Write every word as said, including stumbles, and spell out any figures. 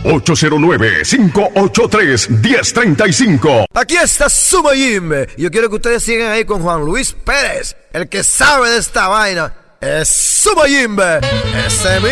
ocho cero nueve, cinco ocho tres, uno cero tres cinco. Aquí está Sumo Jimbe. Yo quiero que ustedes sigan ahí con Juan Luis Pérez. El que sabe de esta vaina es Sumo Jimbe. Ese